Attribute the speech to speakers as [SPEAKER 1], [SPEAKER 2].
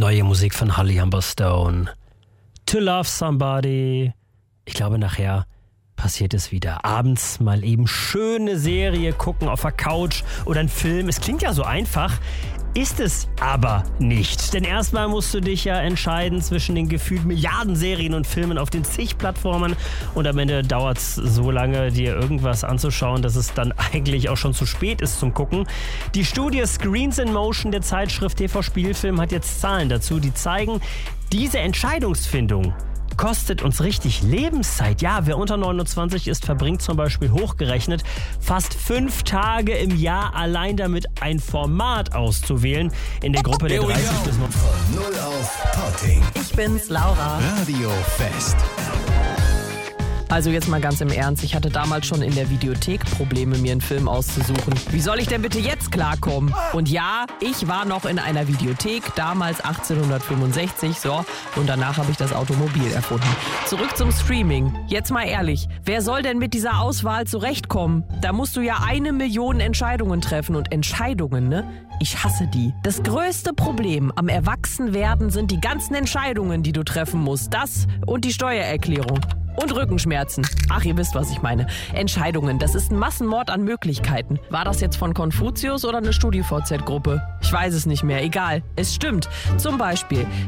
[SPEAKER 1] Neue Musik von Holly Humberstone. To Love Somebody. Ich glaube, nachher passiert es wieder. Abends mal eben schöne Serie gucken auf der Couch oder einen Film. Es klingt ja so einfach, ist es aber nicht. Denn erstmal musst du dich ja entscheiden zwischen den gefühlt Milliarden Serien und Filmen auf den zig Plattformen und am Ende dauert es so lange, dir irgendwas anzuschauen, dass es dann eigentlich auch schon zu spät ist zum Gucken. Die Studie Screens in Motion der Zeitschrift TV Spielfilm hat jetzt Zahlen dazu, die zeigen, diese Entscheidungsfindung kostet uns richtig Lebenszeit. Ja, wer unter 29 ist, verbringt zum Beispiel hochgerechnet fast 5 Tage im Jahr allein damit, ein Format auszuwählen. In der Gruppe der 30 bis
[SPEAKER 2] 0 auf Parting.
[SPEAKER 3] Ich bin's, Laura.
[SPEAKER 2] Radio Fest.
[SPEAKER 3] Also jetzt mal ganz im Ernst, ich hatte damals schon in der Videothek Probleme, mir einen Film auszusuchen. Wie soll ich denn bitte jetzt klarkommen? Und ja, ich war noch in einer Videothek, damals 1865, so, und danach habe ich das Automobil erfunden. Zurück zum Streaming. Jetzt mal ehrlich, wer soll denn mit dieser Auswahl zurechtkommen? Da musst du ja 1 Million Entscheidungen treffen und Entscheidungen, ne? Ich hasse die. Das größte Problem am Erwachsenwerden sind die ganzen Entscheidungen, die du treffen musst. Das und die Steuererklärung. Und Rückenschmerzen. Ach, ihr wisst, was ich meine. Entscheidungen, das ist ein Massenmord an Möglichkeiten. War das jetzt von Konfuzius oder eine StudiVZ-Gruppe? Ich weiß es nicht mehr, egal. Es stimmt. Zum Beispiel,